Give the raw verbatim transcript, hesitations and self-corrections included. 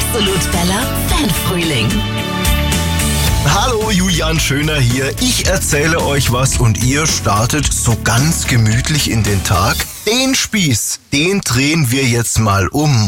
Absolut Bella Fanfrühling. Hallo, Julian Schöner hier. Ich erzähle euch was und ihr startet so ganz gemütlich in den Tag. Den Spieß, den drehen wir jetzt mal um.